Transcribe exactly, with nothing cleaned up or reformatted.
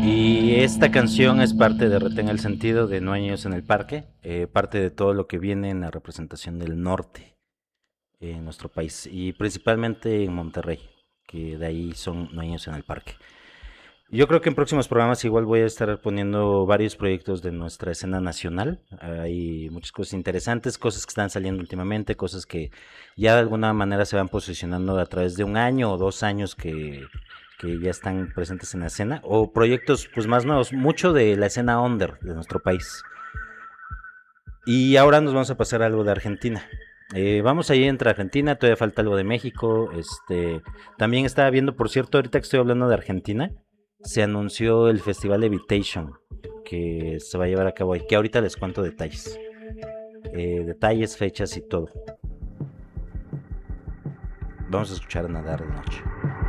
Y esta canción es parte de Retén el Sentido de No hay niños en el parque, eh, parte de todo lo que viene en la representación del norte en nuestro país y principalmente en Monterrey, que de ahí son No hay niños en el parque. Yo creo que en próximos programas igual voy a estar poniendo varios proyectos de nuestra escena nacional. Hay muchas cosas interesantes, cosas que están saliendo últimamente, cosas que ya de alguna manera se van posicionando a través de un año o dos años que, que ya están presentes en la escena, o proyectos pues más nuevos, mucho de la escena under de nuestro país. Y ahora nos vamos a pasar a algo de Argentina. Eh, vamos ahí entre Argentina, todavía falta algo de México. Este, también estaba viendo, por cierto, ahorita que estoy hablando de Argentina, se anunció el Festival Evitation que se va a llevar a cabo ahí, que ahorita les cuento detalles. Eh, detalles, fechas y todo. Vamos a escuchar a Nadar de Noche.